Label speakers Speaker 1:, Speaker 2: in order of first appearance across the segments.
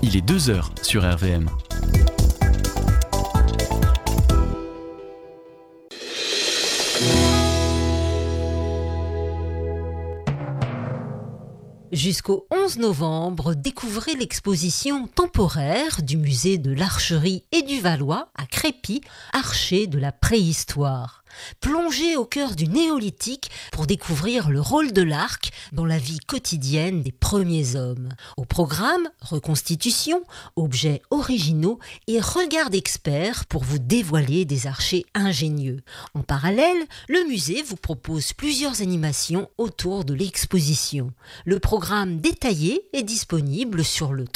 Speaker 1: Il est 2h sur RVM.
Speaker 2: Jusqu'au 11 novembre, découvrez l'exposition temporaire du musée de l'Archerie et du Valois à Crépy, archer de la préhistoire. Plongez au cœur du néolithique pour découvrir le rôle de l'arc dans la vie quotidienne des premiers hommes. Au programme, reconstitution, objets originaux et regards d'experts pour vous dévoiler des archers ingénieux. En parallèle, le musée vous propose plusieurs animations autour de l'exposition. Le programme détaillé est disponible sur le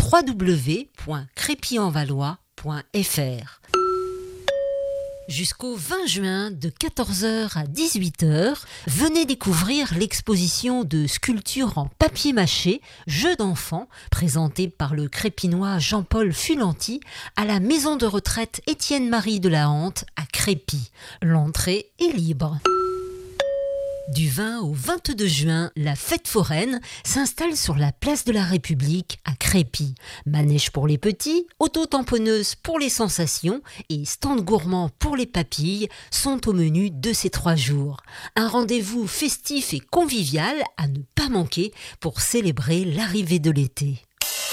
Speaker 2: www.crépyenvalois.fr. Jusqu'au 20 juin, de 14h à 18h, venez découvrir l'exposition de sculptures en papier mâché, jeux d'enfants, présentée par le crépinois Jean-Paul Fulanti à la maison de retraite Étienne-Marie de la Hante à Crépy. L'entrée est libre. Du 20 au 22 juin, la fête foraine s'installe sur la place de la République à Crépy. Manège pour les petits, auto-tamponneuse pour les sensations et stand gourmand pour les papilles sont au menu de ces 3 jours. Un rendez-vous festif et convivial à ne pas manquer pour célébrer l'arrivée de l'été.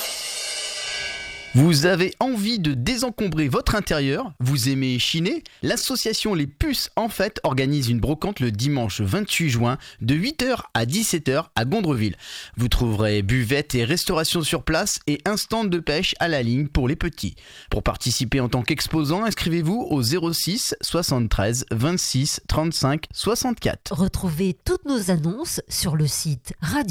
Speaker 3: Vous avez envie de désencombrer votre intérieur? Vous aimez chiner? L'association Les Puces en Fête organise une brocante le dimanche 28 juin de 8h à 17h à Gondreville. Vous trouverez buvette et restauration sur place et un stand de pêche à la ligne pour les petits. Pour participer en tant qu'exposant, inscrivez-vous au 06 73 26 35 64.
Speaker 2: Retrouvez toutes nos annonces sur le site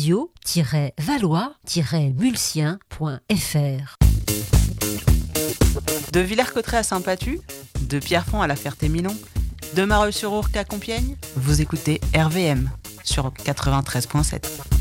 Speaker 2: radio-valois-mulsien.fr.
Speaker 4: De Villers-Cotterêts à Saint-Patu, de Pierrefonds à La Ferté-Milon, de Mareuil-sur-Ourcq à Compiègne, vous écoutez RVM sur 93.7.